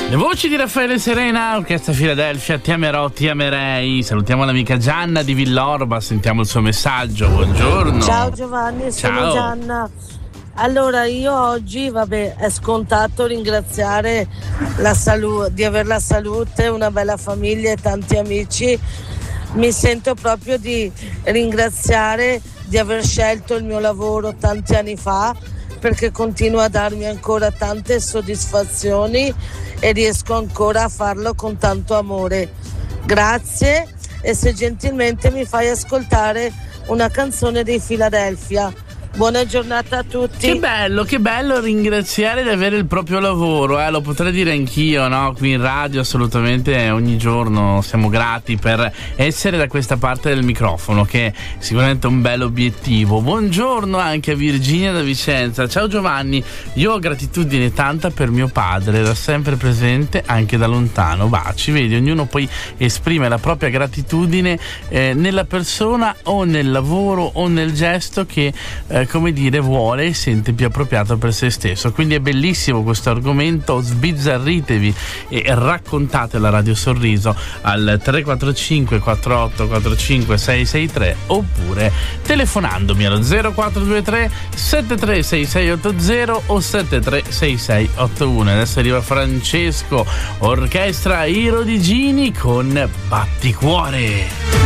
Le voci di Raffaele Serena, Orchestra Philadelphia, Ti amerò, ti amerei. Salutiamo l'amica Gianna di Villorba, sentiamo il suo messaggio. Buongiorno. Ciao Giovanni, sono Gianna. Allora, io oggi, è scontato ringraziare di avere la salute, una bella famiglia e tanti amici. Mi sento proprio di ringraziare di aver scelto il mio lavoro tanti anni fa, perché continua a darmi ancora tante soddisfazioni e riesco ancora a farlo con tanto amore. Grazie, e se gentilmente mi fai ascoltare una canzone dei Philadelphia. Buona giornata a tutti. Che bello ringraziare di avere il proprio lavoro, lo potrei dire anch'io, no? Qui in radio assolutamente ogni giorno siamo grati per essere da questa parte del microfono, che è sicuramente un bel obiettivo. Buongiorno anche a Virginia da Vicenza. Ciao Giovanni, io ho gratitudine tanta per mio padre, era sempre presente anche da lontano. Baci, vedi, ognuno poi esprime la propria gratitudine nella persona o nel lavoro o nel gesto che vuole e sente più appropriato per se stesso. Quindi è bellissimo questo argomento, sbizzarritevi e raccontate la Radio Sorriso al 345 48 45 663 oppure telefonandomi allo 0423 736680 o 736681. Adesso arriva Francesco, Orchestra Iro di Gini con Batticuore.